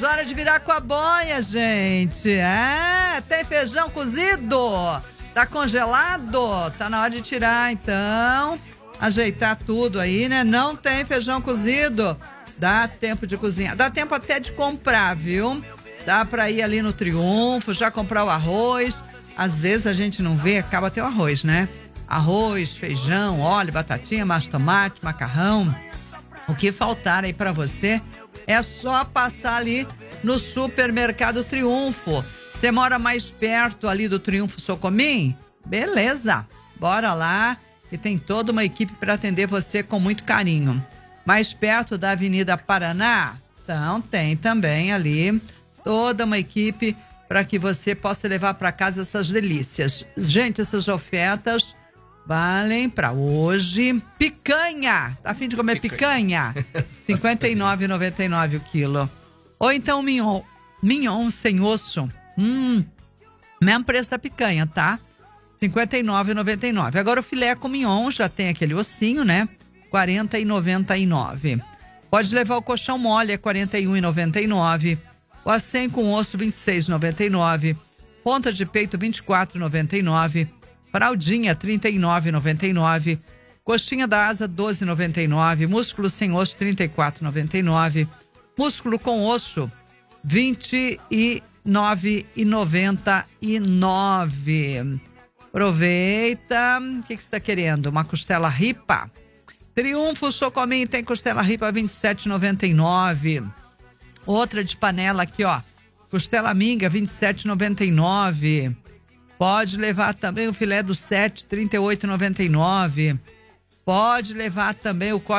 hora de virar com a boia, gente. Tem feijão cozido? Tá congelado? Tá na hora de tirar, então. Ajeitar tudo aí, né? Não tem feijão cozido. Dá tempo de cozinhar. Dá tempo até de comprar, viu? Dá pra ir ali no Triunfo, já comprar o arroz. Às vezes a gente não vê, acaba até o arroz, né? Arroz, feijão, óleo, batatinha, mais tomate, macarrão. O que faltar aí pra você é só passar ali no Supermercado Triunfo. Você mora mais perto ali do Triunfo Socomim? Beleza, bora lá, que tem toda uma equipe para atender você com muito carinho. Mais perto da Avenida Paraná? Então tem também ali toda uma equipe para que você possa levar para casa essas delícias. Gente, essas ofertas valem para hoje. Picanha! Tá a fim de comer picanha? R$ 59,99 o quilo. Ou então mignon sem osso. Mesmo preço da picanha, tá? R$ 59,99. Agora o filé com mignon já tem aquele ossinho, né? R$ 40,99. Pode levar o colchão mole, é R$ 41,99. O acém com osso, R$ 26,99. Ponta de peito, R$ 24,99. Fraldinha, R$ 39,99. Coxinha da asa, R$ 12,99. Músculo sem osso, R$ 34,99. Músculo com osso, R$ 29,99. Aproveita. O que você está querendo? Uma costela ripa? Triunfo Socomim tem costela ripa, R$ 27,99. Outra de panela aqui, ó. Costela minga, R$ 27,99. Pode levar também o filé do 7, R$ 38,99. Pode levar também o corte